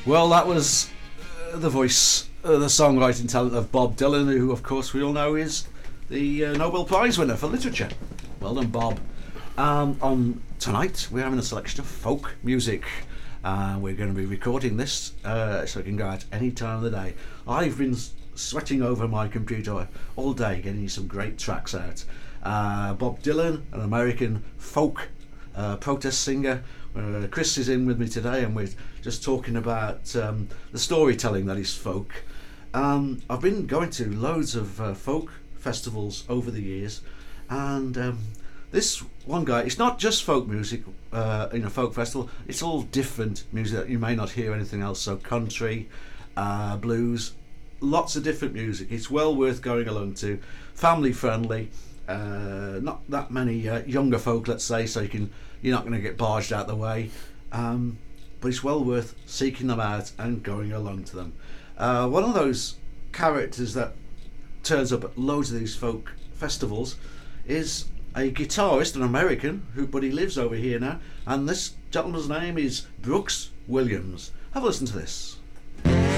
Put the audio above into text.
Well, that was the voice, the songwriting talent of Bob Dylan, who, of course, we all know is the Nobel Prize winner for literature. Well done, Bob. On tonight, we're having a selection of folk music. We're going to be recording this so it can go out any time of the day. I've been sweating over my computer all day getting some great tracks out. Bob Dylan, an American folk protest singer. Chris is in with me today, and we're just talking about the storytelling that is folk. I've been going to loads of folk festivals over the years, and this one guy, it's not just folk music in a folk festival, it's all different music that you may not hear anything else. So country, blues, lots of different music. It's well worth going along to. Family friendly, not that many younger folk, let's say, so you're not going to get barged out the way, but it's well worth seeking them out and going along to them. One of those characters that turns up at loads of these folk festivals is a guitarist, an American, but he lives over here now, and this gentleman's name is Brooks Williams. Have a listen to this.